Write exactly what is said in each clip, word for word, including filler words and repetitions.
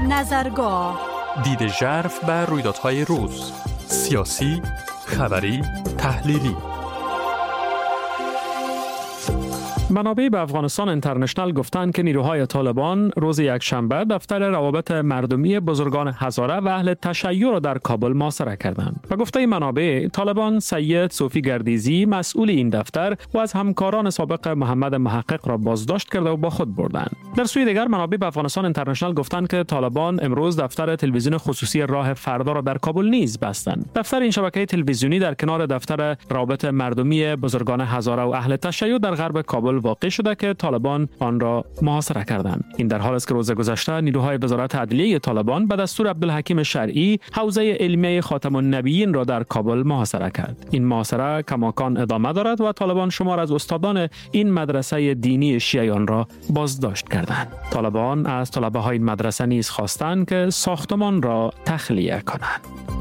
نظرگاه، دید ژرف بر رویدادهای روز، سیاسی، خبری، تحلیلی. منابع به افغانستان اینترنشنال گفتند که نیروهای طالبان روز یکشنبه دفتر روابط مردمی بزرگان هزاره و اهل تشیع را در کابل محاصره کردند. و گفته منابع طالبان سید صوفی گردیزی مسئول این دفتر و از همکاران سابق محمد محقق را بازداشت کرده و با خود بردند. در سوی دیگر منابع به افغانستان اینترنشنال گفتند که طالبان امروز دفتر تلویزیون خصوصی راه فردا را در کابل نیز بستند. دفتر این شبکه تلویزیونی در کنار دفتر روابط مردمی بزرگان هزاره و اهل تشیع در غرب کابل واقع شده که طالبان آن را محاصره کردند. این در حالی است که روز گذشته نیروهای وزارت عدلیه طالبان به دستور عبدالحکیم شرعی حوزه علمیه خاتم النبیین را در کابل محاصره کرد. این محاصره کماکان ادامه دارد و طالبان شمار از استادان این مدرسه دینی شیعیان را بازداشت کردند. طالبان از طلبه های این مدرسه نیز خواستند که ساختمان را تخلیه کنند.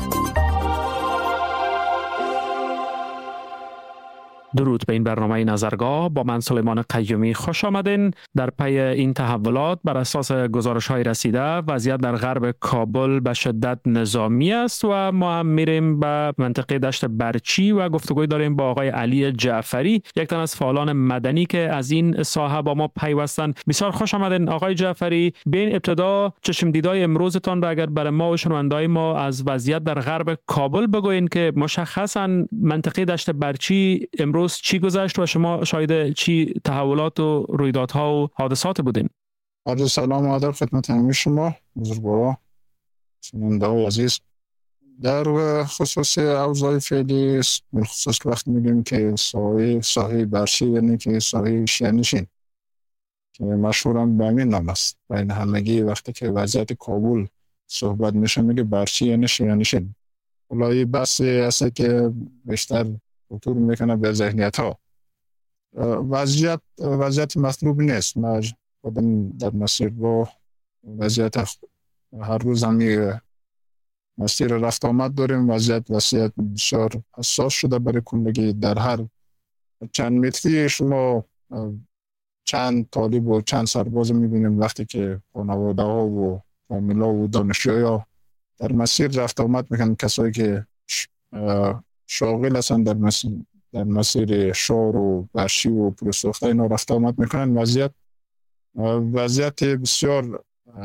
درود به این برنامه نظرگاه. با من سلیمان قیومی خوش آمدین. در پی این تحولات بر اساس گزارش های رسیده وضعیت در غرب کابل به شدت نظامی است و ما هم میریم به منطقه دشت برچی و گفتگوی داریم با آقای علی جعفری، یک تن از فعالان مدنی که از این ساحه با ما پیوستن. بسیار خوش آمدین آقای جعفری. به این ابتدا چشم دیدای امروزتان را اگر برای ما و شنونده‌های ما از وضعیت در غرب کابل بگوین که مشخصاً منطقه دشت برچی امروز چی گذشت و شما شاهد چی تحولات و رویدادها و حادثات بودین؟ عرض سلام و ادب خدمت همه شما بزرگوارا شنونده‌های عزیز. در خصوص اوضاع فعلی بالخصوص وقتی میگیم که ساحه ساحه برچی یعنی که ساحه شیعه‌نشین که مشهوراً به همین نام است، بین همگی وقتی که وضعیت کابل صحبت میشه میگه برچی یعنی شیعه‌نشین. اولای بحثی است که بیشتر خطور میکنه به ذهنیت ها. وضعیت وضعیت مطلوب نیست. ما خودم در مسیر با وضعیت هر روز همی مسیر رفت آمد داریم. وضعیت وضعیت بسیار حساس شده برای کندگی. در هر چند متری شما چند طالب و چند سرباز میبینیم وقتی که خانواده ها و فامیل ها و دانشجوی ها در مسیر رفت آمد میکنن. کسایی که شاغل هستن در مسیر در مسیر شار و برشی و پرسوخته اینا رفت آمد میکنن. وضعیت وضعیت بسیار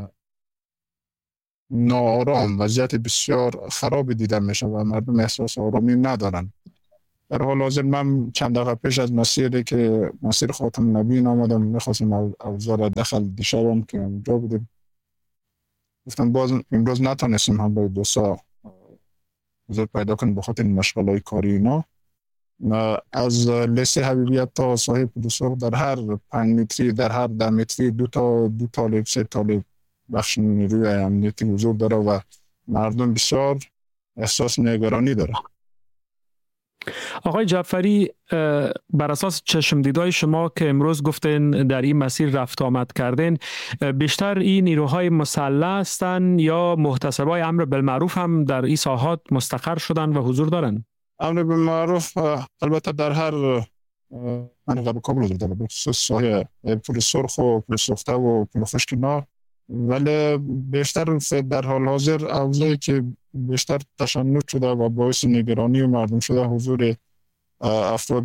ناآرام، وضعیت بسیار خراب دیده میشه و مردم احساس آرامی ندارن. در حال حاضر من چند دقیقه پیش از مسیری که مسیر خاتم نبیین آمدم، میخواستم اوضاع داخل دیشبم که اونجا بودیم، گفتم باز امروز نتونستیم هم باید دوستا حضور پیدا کنیم بخاطر این مشغله‌های کاری اینا. از لیسه حبیبیت تا ساحه پدوسوق در هر پنج متری در هر ده متری دو تا دو طالب سه طالب بخش نیروی امنیتی حضور داره و مردم بسیار احساس نگرانی داره. آقای جعفری، بر اساس چشم دیدای شما که امروز گفتین در این مسیر رفت آمد کردین، بیشتر این نیروهای مسلح هستن یا محتسبای امر بالمعروف هم در این ساحات مستقر شدن و حضور دارن؟ امر بالمعروف البته در هر منطقه کابل حضور داره، به خصوص ساحه پل سرخ و پل سوخته و پل خشک‌نار، ولی بیشتر در حال حاضر اوضاعی که بیشتر تشنج شده و باعث نگرانی مردم شده حضور افراد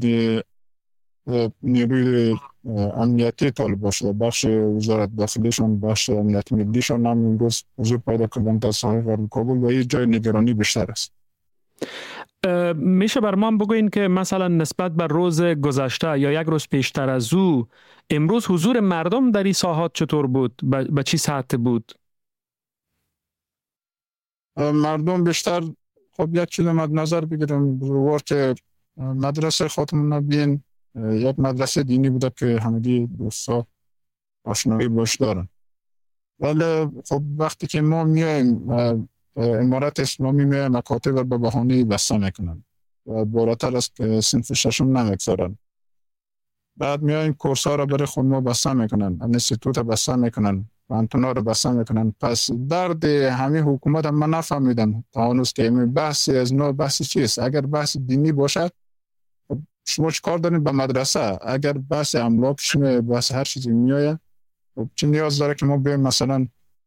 نیروی امنیتی طالبان شده. بخش وزارت داخلیشان، بخش امنیت ملیشان هم امروز حضور پیدا کردن در ساحه غرب کابل و این جای نگرانی بیشتر است. میشه بر ما بگوین که مثلا نسبت بر روز گذشته یا یک روز پیشتر از او امروز حضور مردم در این ساحات چطور بود؟ به چی سطح بود؟ مردم بیشتر خب یک چیز مد نظر بگیرم بزرگوار که مدرسه خاتم النبیین یک مدرسه دینی بوده که همگی دوستا آشنایی باش دارن، ولی خب وقتی که ما میایم امارت اسلامی میایم مکاتب به بهانه بسته میکنن و بالاتر از صنف ششم نمیگذارن. بعد میایم کورس ها را برای خود ما بسته میکنن، انستیتوت بسته میکنن، پانتونا رو بسته میکنن. پس درد همین حکومت هم من نفهمیدم تا هنوز که این بحثی از نوع بحثی چیست. اگر بحث دینی باشد شما چیکار دارین به مدرسه؟ اگر بحث املاک شما بحث هر چیزی میآید چه نیاز داره که ما بیایم مثلا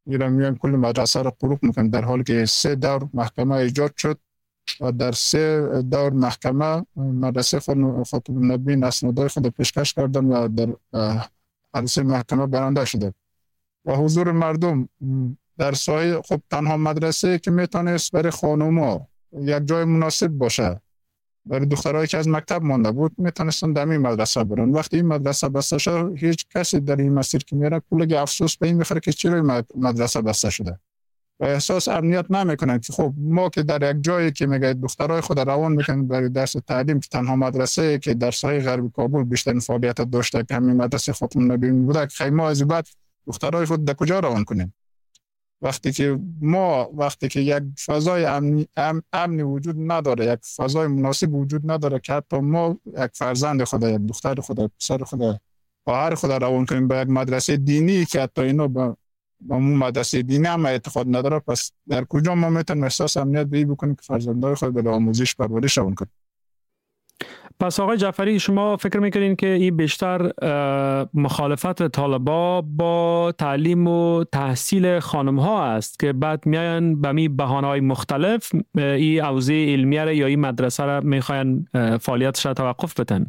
ایران میان کل مدرسه را قروق میکنن، در حالی که سه دور محکمه ایجاد شد و در سه دور محکمه مدرسه خاتم النبیین اسنادهای خود پیشکش کردن و در هر سه محکمه برنده شده و حضور مردم در سایه. خب تنها مدرسه که میتونست برای خانوما یک جای مناسب باشه برای دخترایی که از مکتب مانده بود میتونستن در این مدرسه برن. وقتی این مدرسه بسته شد هیچ کسی در این مسیر که میره کلگی افسوس به این میخوره که چرا مدرسه بسته شده و احساس امنیت نمیکنن که خب ما که در یک جایی که میگه دخترای خود روان میکنن برای درس تعلیم که تنها مدرسه که در سایه غرب کابل بیشتر فعالیت داشته که همین مدرسه خاتم النبیین بوده، خیلی از بعد دخترای خود در کجا روان کنیم؟ وقتی که ما وقتی که یک فضای امنی ام، امنی وجود نداره، یک فضای مناسب وجود نداره که حتی ما یک فرزند خدا، یک دختر خدا، پسر خدا، خواهر خدا روان کنیم به یک مدرسه دینی که حتی اینا با با اون مدرسه دینی هم اعتقاد نداره، پس در کجا ما میتونیم احساس امنیت به این بکنیم که فرزندای خود به آموزش پرورش روان کنیم؟ پس آقای جعفری شما فکر میکنین که این بیشتر مخالفت طالبا با تعلیم و تحصیل خانم ها است که بعد میاین به می بهانه‌های مختلف این حوزه علمیه را یا این مدرسه را میخواین فعالیتش را توقف بدن؟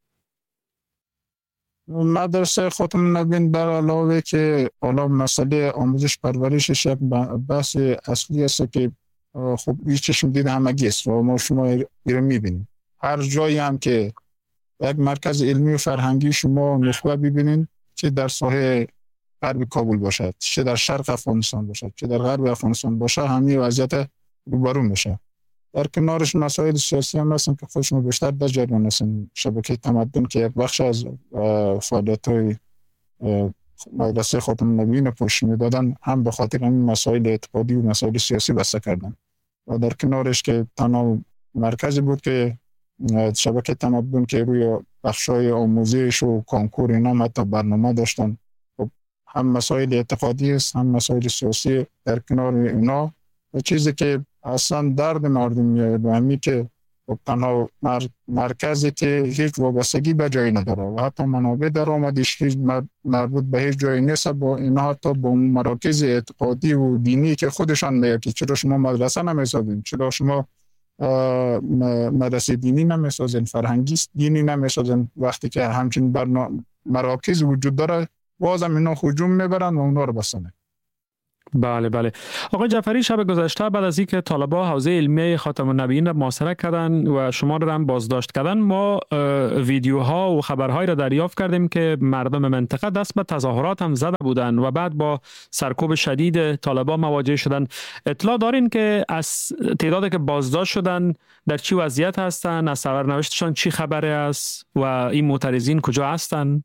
مدرسه خاتم النبیین بر علاوه که حالا مسئله آموزش پرورشش یک بحث اصلی است که خب این چشم دید همگی است و ما شما ایره میبینیم. هر جایی هم که یک مرکز علمی و فرهنگی شما نخبه ببینین، چه در ساحه غرب کابل باشد، چه در شرق افغانستان باشد، چه در غرب افغانستان باشه، همین وضعیت روبرو میشه. در کنارش مسائل سیاسی هم هستن که خودشون بیشتر در جریان هستن. شبکه تمدن که یک بخش از فعالیت‌های مدرسه خاتم النبیین پشت میدادن هم به خاطر همین مسائل اعتقادی و مسائل سیاسی بسته کردن و در کنارش که تنها مرکزی بود که شبکه تمدن که روی بخشای آموزش و کنکور اینا حتی برنامه داشتن، هم مسائل اعتقادی است هم مسائل سیاسی در کنار اینا و چیزی که اصلا درد مردم میاد و همین که تنها مر... مرکزی که هیچ وابستگی به جایی نداره و حتی منابع درآمدش هیچ مربوط به هیچ جایی نیست. با اینا حتی با مراکز اعتقادی و دینی که خودشان میگه که چرا شما مدرسه نمیسازین، چرا شما مدرسه دینی نمیسازین، فرهنگی دینی نمیسازین، وقتی که همچین برنامه مراکز وجود داره بازم اینا هجوم میبرن و اونا رو بسنه. بله بله. آقای جعفری شب گذشته بعد از اینکه طالبان حوزه علمیه خاتم النبیین را محاصره کردن و شما را هم بازداشت کردن، ما ویدیوها و خبرهای را دریافت کردیم که مردم منطقه دست به تظاهرات هم زده بودند و بعد با سرکوب شدید طالبان مواجه شدن. اطلاع دارین که از تعدادی که بازداشت شدن در چی وضعیت هستند، از سرنوشتشان چی خبره است و این معترضین کجا هستند؟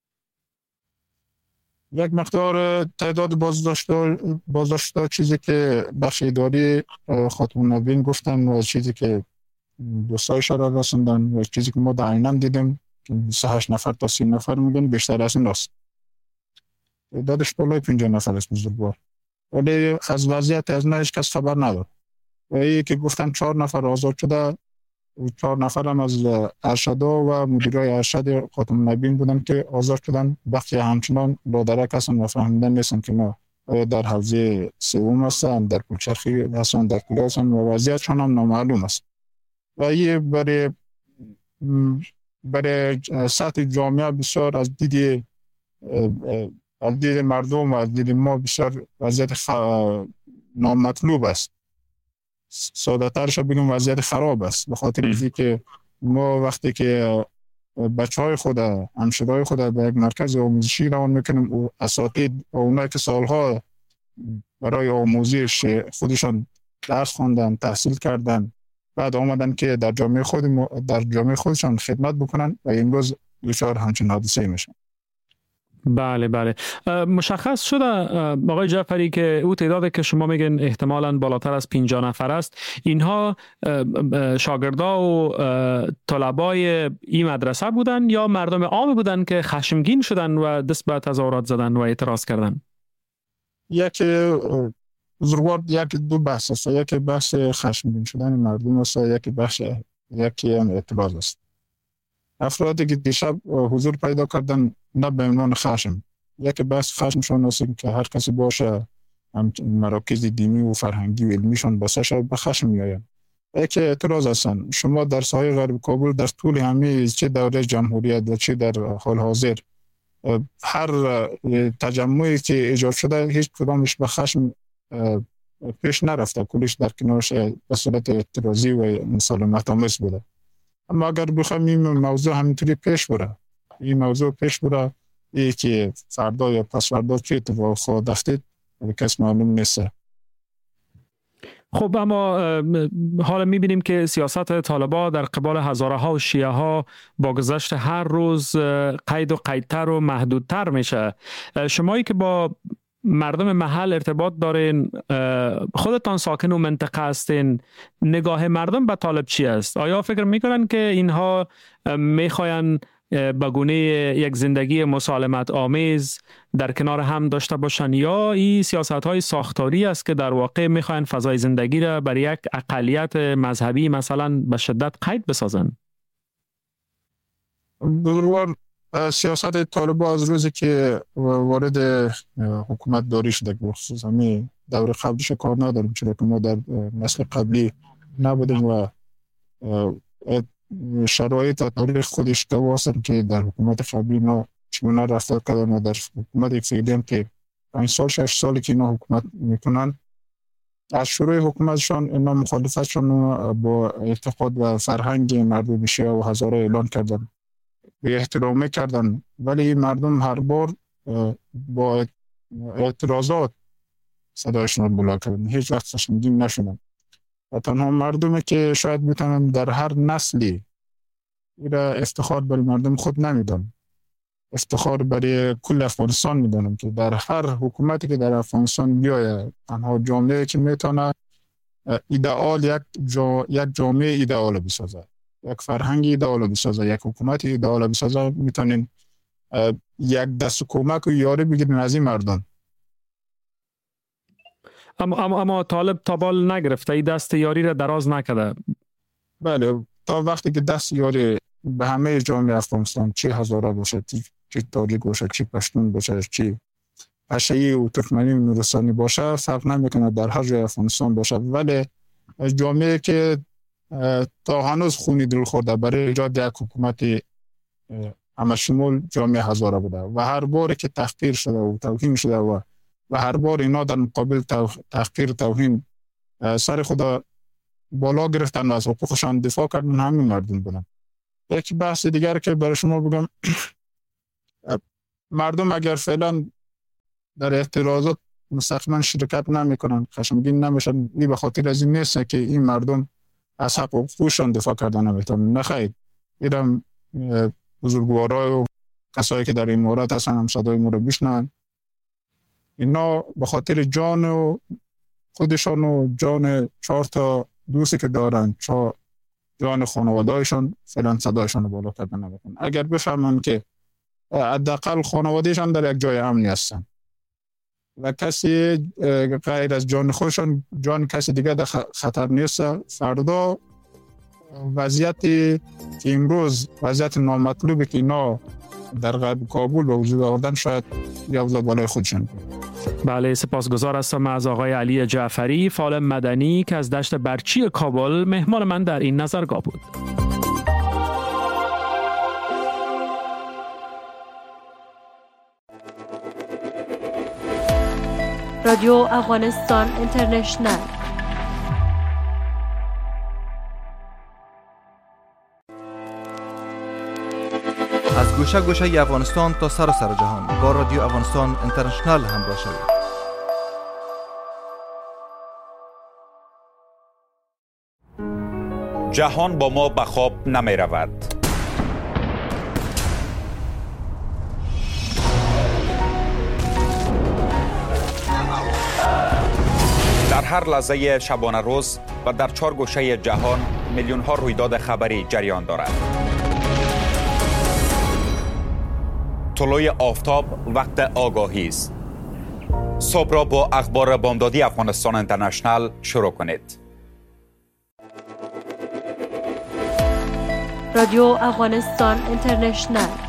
یک مقدار تعداد بازداشته بازداشته چیزی که بخش اداری خاتم النبیین گفتن و چیزی که دوستایش را رسوندن و چیزی که ما در عیناً دیدیم که بیست و هشت نفر تا سی نفر میگن، بیشتر از این است. تعدادش بالای پنجاه نفر است بزرگوار، ولی از وضعیت از نه هیچ کس خبر نداره. و این که گفتن چهار نفر آزاد شده، چهار نفر هم از ارشدا و مدیرای ارشد خاتم النبیین بودن که آزاد شدن. بقیه همچنان لادرک هستن و فهمیدن نیستن که ما در حوزه سوم هستن، در پلچرخی هستن، در کلی هستن و وضعیتشان هم نامعلوم است. و این برای برای سطح جامعه بسیار از دید از دید مردم و از دید ما بسیار وضعیت خ... نامطلوب است. ساده ترش بگم وضعیت خراب است، به خاطر اینکه که ما وقتی که بچه های خود همشهرهای خود به یک مرکز آموزشی روان میکنیم و اساتید و اونایی که سالها برای آموزش خودشان درس خواندن، تحصیل کردن، بعد آمدن که در جامعه خود در جامعه خودشان خدمت بکنن و امروز دچار همچین حادثه میشن. بله بله. مشخص شده آقای جعفری که او تعدادی که شما میگن احتمالاً بالاتر از پنجاه نفر است، اینها شاگردا و طلبای این مدرسه بودن یا مردم عام بودن که خشمگین شدن و دست به تظاهرات زدن و اعتراض کردن؟ یک بزرگوار یک دو بحث است، یک بحث خشمگین شدن مردم است، یک بحث یکی هم اعتراض است. افرادی که دیشب حضور پیدا کردن نه به عنوان خشم، یک بحث خشمشان است که هر کسی باشه هم مراکز دینی و فرهنگی و علمیشان بسش به خشم میآیند. یک اعتراض هستند. شما در ساحه غرب کابل در طول همه چه دوره جمهوریت و چه در حال حاضر هر تجمعی که ایجاد شده هیچ کدامش به خشم پیش نرفته، کلش در کنارش به صورت اعتراضی و مسالمت آمیز بوده. اما اگر بخوایم این موضوع همینطوری پیش بره، این موضوع پیش بره ای که فردا یا پس فردا چه اتفاق خواهد افتاد کس معلوم نیست. خب اما حالا میبینیم که سیاست طالبان در قبال هزاره ها و شیعه ها با گذشت هر روز قید و قیدتر و محدودتر میشه. شمایی که با مردم محل ارتباط دارین، خودتان ساکن و منطقه هستین، نگاه مردم به طالب چی است؟ آیا فکر میکنن که اینها میخواین به گونه یک زندگی مسالمت آمیز در کنار هم داشته باشن، یا این سیاست های ساختاری است که در واقع میخواین فضای زندگی را برای یک اقلیت مذهبی مثلا به شدت قید بسازن؟ بزرگوار، سیاست طالبان از روزی که وارد حکومت داری شده، بخصوص همین دور قبلیش کار نداریم، چرا که ما در نسل قبلی نبودیم و شرایط و تاریخ خودش دواسن که در حکومت قبلی ما چگونه رفتار کردن و در حکومت فعلی هم که پنج سال شش سالی که اینا حکومت میکنن، از شروع حکومتشان اینا مخالفتشان با اعتقاد و فرهنگ مردم شیعه و هزاره اعلان کردن، به احترام میکردن، ولی مردم هر بار با اعتراضات صدایشان بلند کردن، هیچ وقت خشمگین نشدن. و تنها مردمی که شاید میتونم در هر نسلی ایرا افتخار برای مردم خود نمیدم، افتخار برای کل افغانستان میدانم که در هر حکومتی که در افغانستان بیاید، تنها جامعه که میتونه ایدئال یک جا، یک جامعه ایدئال بسازه، یک فرهنگ ایدئال بسازه، یک حکومت ایدئال بسازه، میتونین یک دست کمک و یاری بگیرین از این مردم. اما اما اما طالب تا بال نگرفته، این دست یاری را دراز نکرده. بله، تا وقتی که دست یاری به همه جامعه افغانستان، چه هزاره باشه، چه تاجیک باشه، چه پشتون باشه، چه پشه‌ای و ترکمنی و نورستانی باشه، فرق نمیکنه، در هر جای افغانستان باشه، ولی جامعه که تا هنوز خونی دل خورده برای ایجاد یک حکومت همه شمول جامعه هزاره بوده و هر بار که تحقیر شده و توهین شده و و هر بار اینا در مقابل تحقیر توهین سر خدا بالا گرفتن و از حقوقشان دفاع کردن، همین مردم بودن. یک بحث دیگر که برای شما بگم، مردم اگر فعلا در اعتراضات مستقیما شرکت نمیکنن، خشمگین نمیشن، این به خاطر از این نیست که این مردم از حق حقوقشان دفاع کردن نمیتونن، نه خیر. ایران بزرگوارای و کسایی که در امارات هستن هم صدای ما رو بشنون، اینا به خاطر جان و خودشان و جان چهار تا دوستی که دارن، چهار جان خانواده‌شان، فعلا صدایشان رو بالا کردن نمیکنن. اگر بفهمن که حداقل خانواده‌شان در یک جای امنی هستن و کسی غیر از جان خودشان، جان کسی دیگه در خطر نیست، فردا وضعیتی که امروز وضعیت نامطلوبی که اینا در غرب کابل به وجود آوردن شاید یوزا بالای خودشان. بله، سپاسگزار هستم از آقای علی جعفری، فعال مدنی که از دشت برچی کابل مهمان من در این نظرگاه بود. رادیو افغانستان اینترنشنل. از گوشه گوشه افغانستان تا سر سر جهان با رادیو افغانستان اینترنشنل همراه شوید. جهان با ما به خواب نمی رود. در هر لحظه شبانه روز و در چهار گوشه جهان میلیون ها رویداد خبری جریان دارد. طلوع آفتاب وقت آگاهی است. صبح را با اخبار بامدادی افغانستان اینترنشنل شروع کنید. رادیو افغانستان اینترنشنل